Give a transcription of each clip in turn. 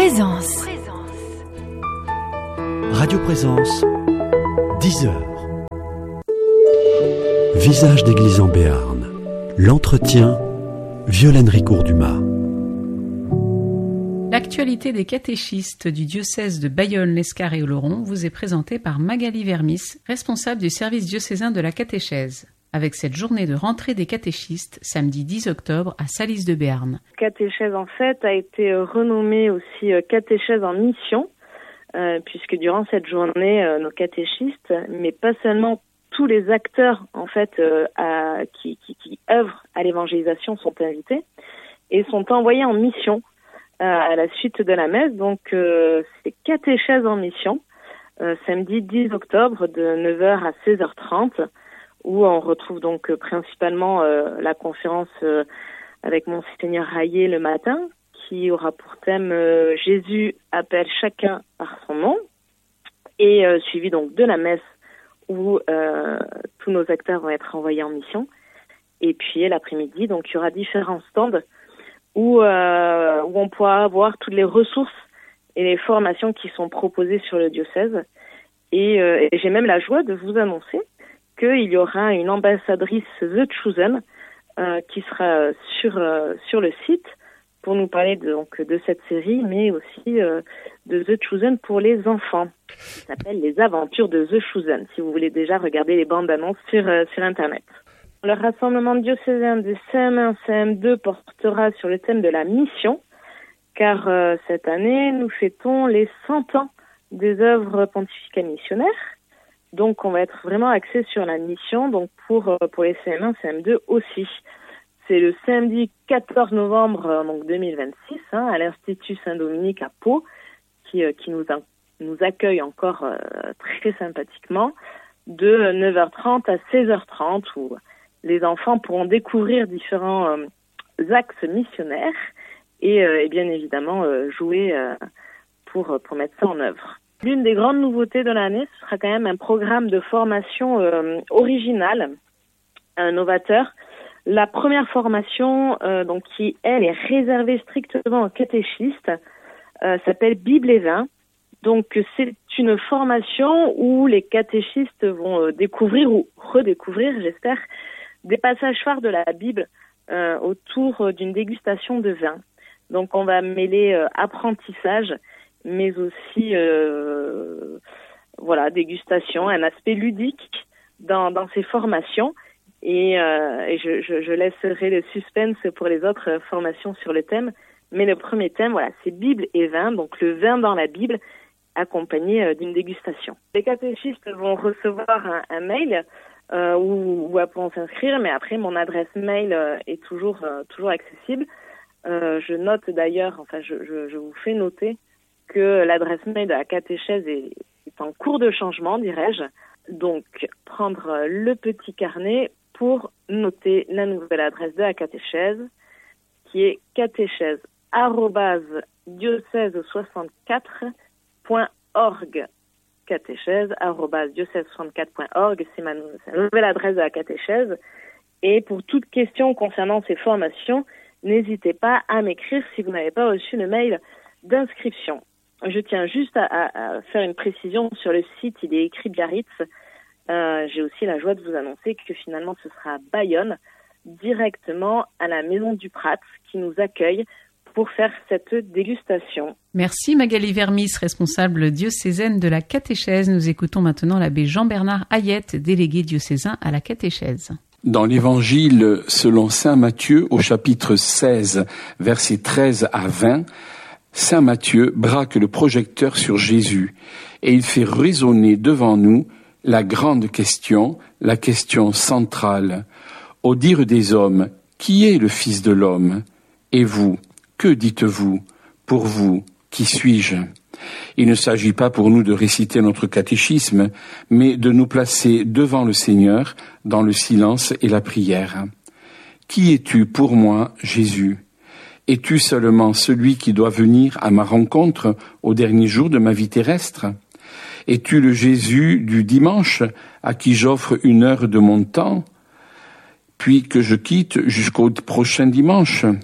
Présence. Radio Présence, 10h. Visage d'église en Béarn. L'entretien, Violaine Ricourt-Dumas. L'actualité des catéchistes du diocèse de Bayonne, l'Escar et Oloron vous est présentée par Magali Vermis, responsable du service diocésain de la catéchèse, avec cette journée de rentrée des catéchistes, samedi 10 octobre à Salis de Béarn. Catéchèse en fait a été renommée aussi catéchèse en mission, puisque durant cette journée, nos catéchistes, mais pas seulement tous les acteurs en fait qui œuvrent à l'évangélisation sont invités et sont envoyés en mission à la suite de la messe. Donc c'est catéchèse en mission, samedi 10 octobre de 9h à 16h30, où on retrouve donc principalement la conférence avec Monseigneur Hayet le matin, qui aura pour thème Jésus appelle chacun par son nom, et suivi donc de la messe où tous nos acteurs vont être envoyés en mission. Et puis l'après-midi, donc il y aura différents stands où on pourra avoir toutes les ressources et les formations qui sont proposées sur le diocèse. Et j'ai même la joie de vous annoncer qu'il y aura une ambassadrice The Chosen qui sera sur le site pour nous parler de cette série, mais aussi de The Chosen pour les enfants. Ça s'appelle Les Aventures de The Chosen, si vous voulez déjà regarder les bandes annonces sur Internet. Le rassemblement diocésain des CM1, CM2 portera sur le thème de la mission, car cette année, nous fêtons les 100 ans des œuvres pontificales missionnaires. Donc, on va être vraiment axé sur la mission, donc pour les CM1, CM2 aussi. C'est le samedi 14 novembre 2026 à l'Institut Saint-Dominique à Pau, qui nous accueille encore très sympathiquement, de 9h30 à 16h30, où les enfants pourront découvrir différents axes missionnaires et bien évidemment jouer pour mettre ça en œuvre. L'une des grandes nouveautés de l'année, ce sera quand même un programme de formation original, novateur. La première formation, donc qui elle est réservée strictement aux catéchistes, s'appelle Bible et vin. Donc c'est une formation où les catéchistes vont découvrir ou redécouvrir, j'espère, des passages phares de la Bible autour d'une dégustation de vin. Donc on va mêler apprentissage, mais aussi dégustation, un aspect ludique dans ces formations. Et je laisserai le suspense pour les autres formations sur le thème. Mais le premier thème, c'est Bible et vin, donc le vin dans la Bible, accompagné d'une dégustation. Les catéchistes vont recevoir un mail où elles pourront s'inscrire, mais après mon adresse mail est toujours accessible. Je note d'ailleurs, je vous fais noter que l'adresse mail de la catéchèse est en cours de changement, dirais-je. Donc prendre le petit carnet pour noter la nouvelle adresse de la catéchèse, qui est catéchèse@diocèse64.org. catéchèse@diocèse64.org, c'est ma nouvelle adresse de la catéchèse. Et pour toute question concernant ces formations, n'hésitez pas à m'écrire si vous n'avez pas reçu le mail d'inscription. Je tiens juste à faire une précision sur le site, il est écrit Biarritz. J'ai aussi la joie de vous annoncer que finalement ce sera à Bayonne, directement à la Maison du Prat, qui nous accueille pour faire cette dégustation. Merci Magali Vermis, responsable diocésaine de la catéchèse. Nous écoutons maintenant l'abbé Jean-Bernard Hayet, délégué diocésain à la catéchèse. Dans l'Évangile selon saint Matthieu, au chapitre 16, versets 13 à 20, saint Matthieu braque le projecteur sur Jésus et il fait résonner devant nous la grande question, la question centrale. Au dire des hommes, qui est le Fils de l'homme ? Et vous, que dites-vous ? Pour vous, qui suis-je ? Il ne s'agit pas pour nous de réciter notre catéchisme, mais de nous placer devant le Seigneur dans le silence et la prière. Qui es-tu pour moi, Jésus ? Es-tu seulement celui qui doit venir à ma rencontre au dernier jour de ma vie terrestre ? Es-tu le Jésus du dimanche à qui j'offre 1 heure de mon temps, puis que je quitte jusqu'au prochain dimanche ?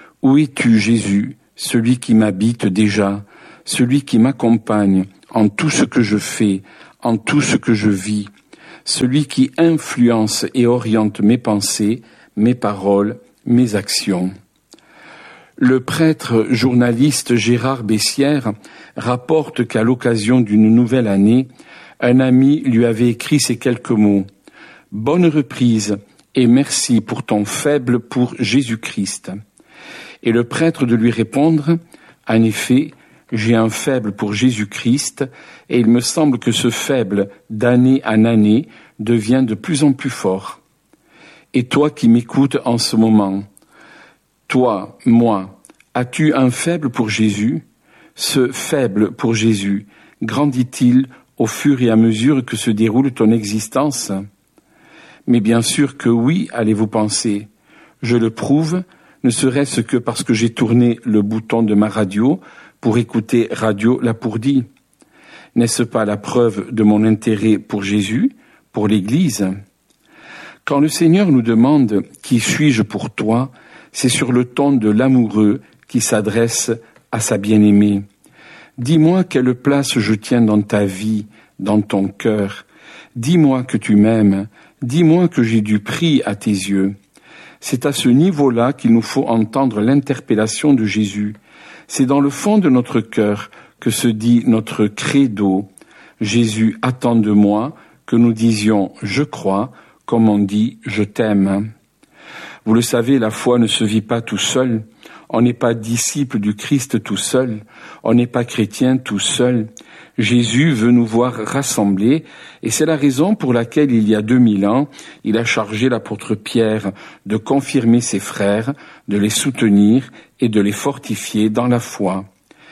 Où es-tu, Jésus, celui qui m'habite déjà, celui qui m'accompagne en tout ce que je fais, en tout ce que je vis, celui qui influence et oriente mes pensées, mes paroles, mes actions. Le prêtre journaliste Gérard Bessières rapporte qu'à l'occasion d'une nouvelle année, un ami lui avait écrit ces quelques mots. « Bonne reprise et merci pour ton faible pour Jésus-Christ. » Et le prêtre de lui répondre « En effet, j'ai un faible pour Jésus-Christ et il me semble que ce faible, d'année en année, devient de plus en plus fort. Et toi qui m'écoutes en ce moment, toi, moi, as-tu un faible pour Jésus? Ce faible pour Jésus grandit-il au fur et à mesure que se déroule ton existence? Mais bien sûr que oui, allez-vous penser. Je le prouve, ne serait-ce que parce que j'ai tourné le bouton de ma radio pour écouter Radio Lapourdie. N'est-ce pas la preuve de mon intérêt pour Jésus, pour l'Église? Quand le Seigneur nous demande « Qui suis-je pour toi ?», c'est sur le ton de l'amoureux qui s'adresse à sa bien-aimée. Dis-moi quelle place je tiens dans ta vie, dans ton cœur. Dis-moi que tu m'aimes. Dis-moi que j'ai du prix à tes yeux. C'est à ce niveau-là qu'il nous faut entendre l'interpellation de Jésus. C'est dans le fond de notre cœur que se dit notre credo. Jésus attend de moi que nous disions « je crois », comme on dit « je t'aime ». Vous le savez, la foi ne se vit pas tout seul. On n'est pas disciple du Christ tout seul. On n'est pas chrétien tout seul. Jésus veut nous voir rassemblés et c'est la raison pour laquelle il y a 2000 ans, il a chargé l'apôtre Pierre de confirmer ses frères, de les soutenir et de les fortifier dans la foi.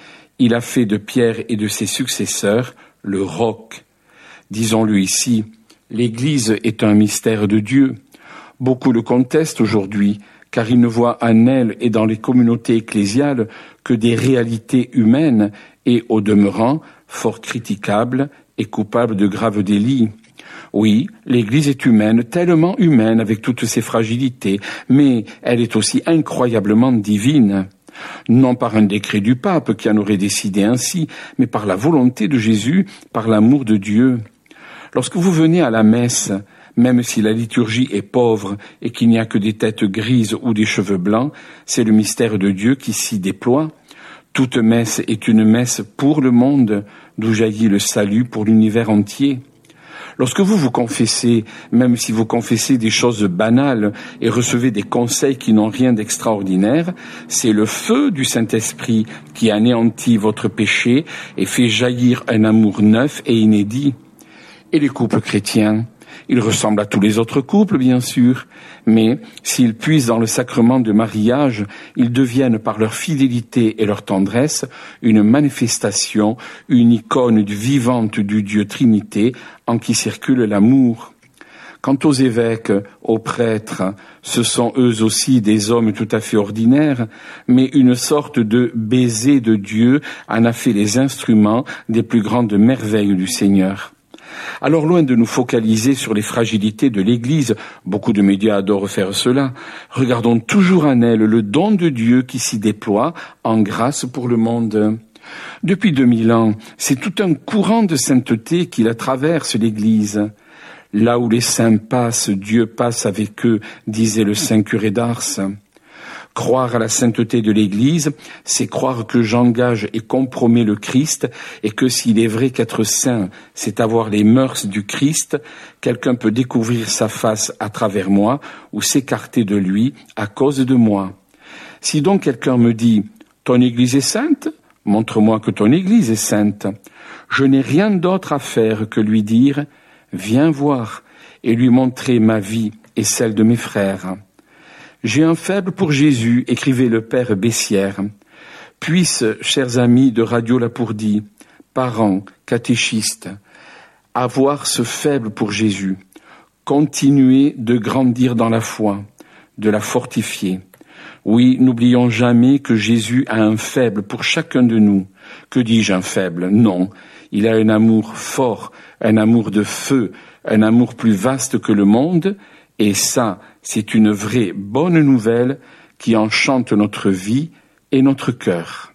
Il a fait de Pierre et de ses successeurs le roc. Disons-le ici, l'Église est un mystère de Dieu. Beaucoup le contestent aujourd'hui, car ils ne voient en elle et dans les communautés ecclésiales que des réalités humaines et, au demeurant, fort critiquables et coupables de graves délits. Oui, l'Église est humaine, tellement humaine avec toutes ses fragilités, mais elle est aussi incroyablement divine. Non par un décret du pape qui en aurait décidé ainsi, mais par la volonté de Jésus, par l'amour de Dieu. Lorsque vous venez à la messe, même si la liturgie est pauvre et qu'il n'y a que des têtes grises ou des cheveux blancs, c'est le mystère de Dieu qui s'y déploie. Toute messe est une messe pour le monde, d'où jaillit le salut pour l'univers entier. Lorsque vous vous confessez, même si vous confessez des choses banales et recevez des conseils qui n'ont rien d'extraordinaire, c'est le feu du Saint-Esprit qui anéantit votre péché et fait jaillir un amour neuf et inédit. Et les couples chrétiens, ils ressemblent à tous les autres couples, bien sûr, mais s'ils puisent dans le sacrement de mariage, ils deviennent par leur fidélité et leur tendresse une manifestation, une icône vivante du Dieu Trinité en qui circule l'amour. Quant aux évêques, aux prêtres, ce sont eux aussi des hommes tout à fait ordinaires, mais une sorte de baiser de Dieu en a fait les instruments des plus grandes merveilles du Seigneur. Alors loin de nous focaliser sur les fragilités de l'Église, beaucoup de médias adorent faire cela, regardons toujours en elle le don de Dieu qui s'y déploie en grâce pour le monde. Depuis 2000 ans, c'est tout un courant de sainteté qui la traverse l'Église. Là où les saints passent, Dieu passe avec eux, disait le saint curé d'Ars. Croire à la sainteté de l'Église, c'est croire que j'engage et compromets le Christ et que s'il est vrai qu'être saint, c'est avoir les mœurs du Christ, quelqu'un peut découvrir sa face à travers moi ou s'écarter de lui à cause de moi. Si donc quelqu'un me dit « Ton Église est sainte ?» Montre-moi que ton Église est sainte. Je n'ai rien d'autre à faire que lui dire « Viens voir » et lui montrer ma vie et celle de mes frères. J'ai un faible pour Jésus, écrivait le père Bessières. Puisse, chers amis de Radio Lapourdie, parents, catéchistes, avoir ce faible pour Jésus, continuer de grandir dans la foi, de la fortifier. Oui, n'oublions jamais que Jésus a un faible pour chacun de nous. Que dis-je un faible? Non, il a un amour fort, un amour de feu, un amour plus vaste que le monde, et ça, c'est une vraie bonne nouvelle qui enchante notre vie et notre cœur.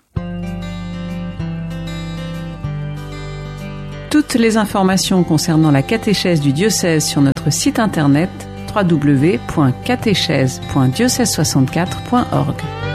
Toutes les informations concernant la catéchèse du diocèse sur notre site internet www.catéchèse.diocèse64.org.